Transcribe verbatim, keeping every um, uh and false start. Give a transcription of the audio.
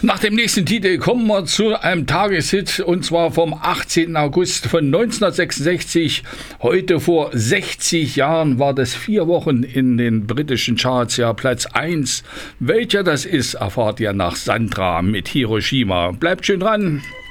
Nach dem nächsten Titel kommen wir zu einem Tageshit, und zwar vom achtzehnten August von neunzehnhundertsechsundsechzig. Heute vor sechzig Jahren war das vier Wochen in den britischen Charts, ja Platz eins. Welcher das ist, erfahrt ihr nach Sandra mit Hiroshima. Bleibt schön dran.